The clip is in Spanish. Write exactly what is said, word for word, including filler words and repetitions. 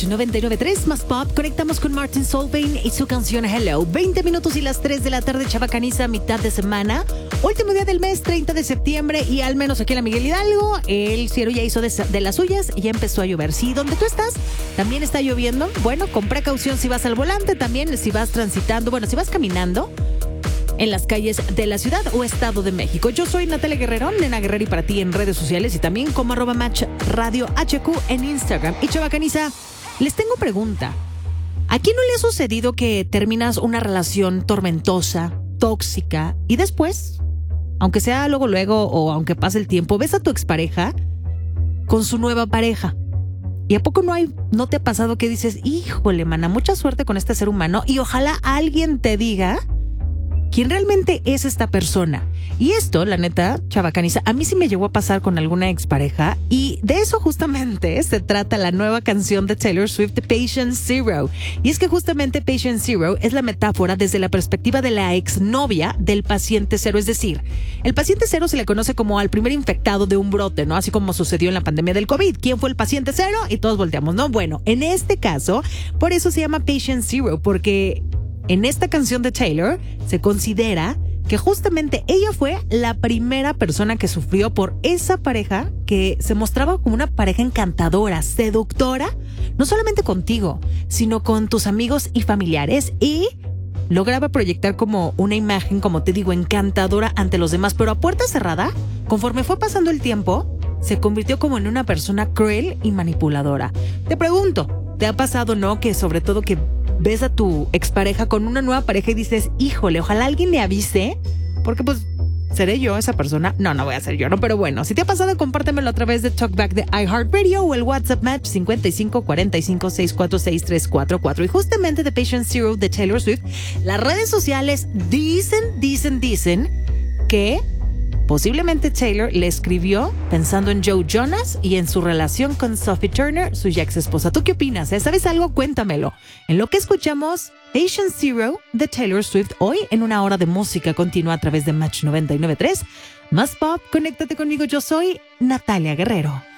Match noventa y nueve punto tres más pop. Conectamos con Martin Solveig y su canción Hello. veinte minutos y las tres de la tarde, Chava Caniza, mitad de semana. Último día del mes, treinta de septiembre, y al menos aquí en la Miguel Hidalgo, el cielo ya hizo de, de las suyas y ya empezó a llover. Sí, donde tú estás también está lloviendo. Bueno, con precaución si vas al volante, también si vas transitando, bueno, si vas caminando en las calles de la Ciudad o Estado de México. Yo soy Natalia Guerrero, Nena Guerrero, y para ti en redes sociales y también como arroba Match Radio H Q en Instagram. Y Chava Caniza, les tengo pregunta. ¿A quién no le ha sucedido que terminas una relación tormentosa, tóxica, y después, aunque sea luego luego o aunque pase el tiempo, ves a tu expareja con su nueva pareja? ¿Y a poco no hay, no te ha pasado que dices, híjole, mana, mucha suerte con este ser humano, y ojalá alguien te diga quién realmente es esta persona? Y esto, la neta, Chava Caniza, a mí sí me llegó a pasar con alguna expareja, y de eso justamente se trata la nueva canción de Taylor Swift, Patient Zero. Y es que justamente Patient Zero es la metáfora desde la perspectiva de la exnovia del paciente cero. Es decir, el paciente cero se le conoce como al primer infectado de un brote, ¿no? Así como sucedió en la pandemia del COVID. ¿Quién fue el paciente cero? Y todos volteamos, ¿no? Bueno, en este caso, por eso se llama Patient Zero, porque en esta canción de Taylor se considera que justamente ella fue la primera persona que sufrió por esa pareja que se mostraba como una pareja encantadora, seductora, no solamente contigo, sino con tus amigos y familiares, y lograba proyectar como una imagen, como te digo, encantadora ante los demás, pero a puerta cerrada, conforme fue pasando el tiempo, se convirtió como en una persona cruel y manipuladora. Te pregunto, ¿te ha pasado, no? Que sobre todo que ves a tu expareja con una nueva pareja y dices, híjole, ojalá alguien le avise, porque pues, ¿seré yo esa persona? No, no voy a ser yo, ¿no? Pero bueno, si te ha pasado, compártemelo a través de Talkback de iHeartRadio o el WhatsApp Match cincuenta y cinco cuarenta y cinco sesenta y cuatro sesenta y tres cuarenta y cuatro. Y justamente de Patient Zero de Taylor Swift, las redes sociales dicen, dicen, dicen que posiblemente Taylor le escribió pensando en Joe Jonas y en su relación con Sophie Turner, su ya ex esposa. ¿Tú qué opinas? Eh? ¿Sabes algo? Cuéntamelo. En lo que escuchamos, Patient Zero de Taylor Swift, hoy en una hora de música continua a través de Match noventa y nueve punto tres. Más pop, conéctate conmigo. Yo soy Natalia Guerrero.